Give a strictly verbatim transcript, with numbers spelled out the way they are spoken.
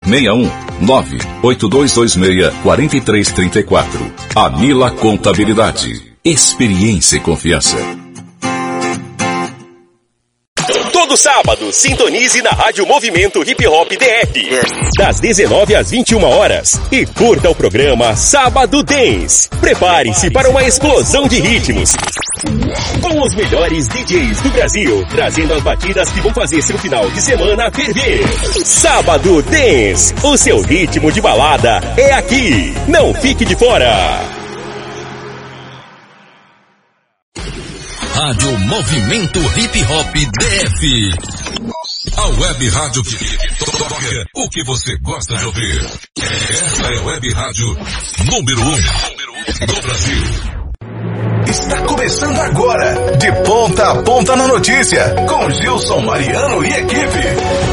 seis um nove oito dois dois seis quatro três três quatro. Anila Contabilidade. Experiência e confiança. Todo sábado, sintonize na Rádio Movimento Hip Hop D F, das dezenove às vinte e uma horas, e curta o programa Sábado Dance. Prepare-se para uma explosão de ritmos, com os melhores D Js do Brasil, trazendo as batidas que vão fazer seu final de semana ferver. Sábado Dance, o seu ritmo de balada é aqui. Não fique de fora. Rádio Movimento Hip Hop D F. A web rádio que toca o que você gosta de ouvir. Essa é a web rádio número um do Brasil. Está começando agora, de ponta a ponta na notícia, com Gilson Mariano e equipe.